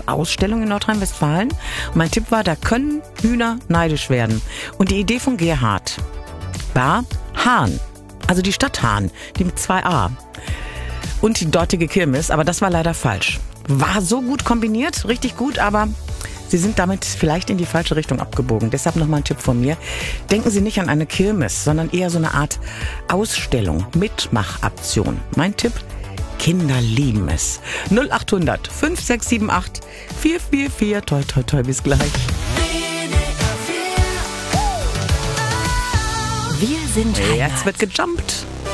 Ausstellung in Nordrhein-Westfalen. Und mein Tipp war, da können Hühner neidisch werden. Und die Idee von Gerhard war Hahn, also die Stadt Hahn, die mit 2a. Und die dortige Kirmes, aber das war leider falsch. War so gut kombiniert, richtig gut, aber Sie sind damit vielleicht in die falsche Richtung abgebogen. Deshalb nochmal ein Tipp von mir. Denken Sie nicht an eine Kirmes, sondern eher so eine Art Ausstellung, Mitmachaktion. Mein Tipp, Kinder lieben es. 0800 5678 444. Toi, toi, toi, bis gleich. Wir sind Jetzt wird gejumpt.